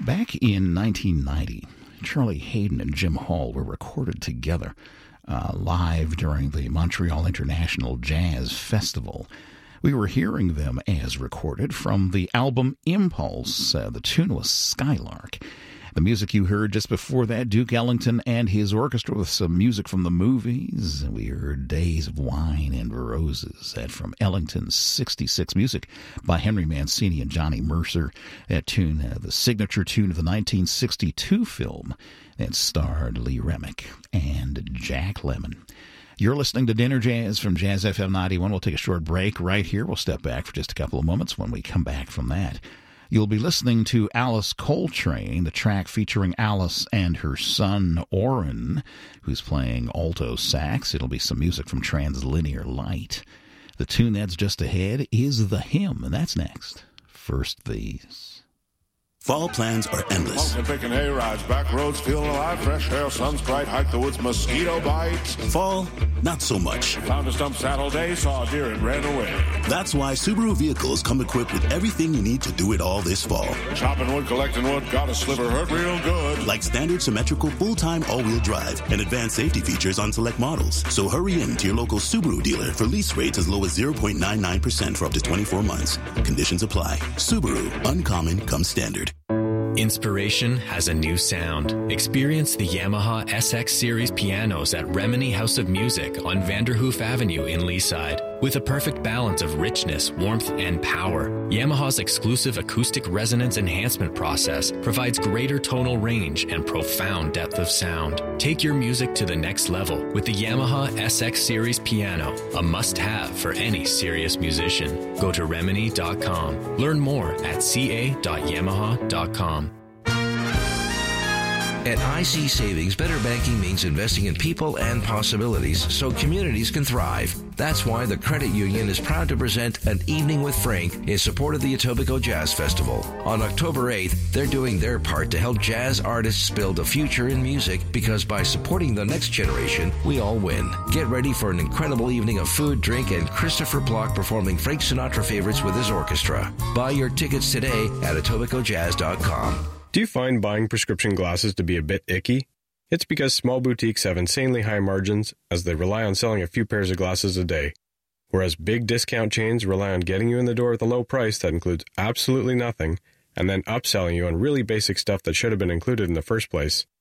Back in 1990, Charlie Haden and Jim Hall were recorded together live during the Montreal International Jazz Festival. We were hearing them as recorded from the album Impulse. The tune was Skylark. The music you heard just before that, Duke Ellington and his orchestra with some music from the movies. We heard Days of Wine and Roses, that from Ellington's 66 music by Henry Mancini and Johnny Mercer. That tune, the signature tune of the 1962 film that starred Lee Remick and Jack Lemmon. You're listening to Dinner Jazz from Jazz FM 91. We'll take a short break right here. We'll step back for just a couple of moments. When we come back from that, you'll be listening to Alice Coltrane, the track featuring Alice and her son, Orrin, who's playing alto sax. It'll be some music from Translinear Light. The tune that's just ahead is The Hymn, and that's next. First, these. Fall plans are endless. Picking hay rides, back roads, feeling alive, fresh air, sun's bright, hike the woods, mosquito bites. Fall, not so much. Found a stump saddle day, saw a deer and ran away. That's why Subaru vehicles come equipped with everything you need to do it all this fall. Chopping wood, collecting wood, got a sliver, hurt real good. Like standard symmetrical full-time all-wheel drive and advanced safety features on select models. So hurry in to your local Subaru dealer for lease rates as low as 0.99% for up to 24 months. Conditions apply. Subaru, uncommon comes standard. Inspiration has a new sound. Experience the Yamaha SX Series pianos at Remini House of Music on Vanderhoof Avenue in Leaside. With a perfect balance of richness, warmth, and power, Yamaha's exclusive acoustic resonance enhancement process provides greater tonal range and profound depth of sound. Take your music to the next level with the Yamaha SX Series piano, a must-have for any serious musician. Go to Remini.com. Learn more at ca.yamaha.com. At IC Savings, better banking means investing in people and possibilities so communities can thrive. That's why the Credit Union is proud to present An Evening with Frank in support of the Etobicoke Jazz Festival. On October 8th, they're doing their part to help jazz artists build a future in music, because by supporting the next generation, we all win. Get ready for an incredible evening of food, drink, and Christopher Block performing Frank Sinatra favorites with his orchestra. Buy your tickets today at EtobicokeJazz.com. Do you find buying prescription glasses to be a bit icky? It's because small boutiques have insanely high margins as they rely on selling a few pairs of glasses a day, whereas big discount chains rely on getting you in the door with a low price that includes absolutely nothing and then upselling you on really basic stuff that should have been included in the first place.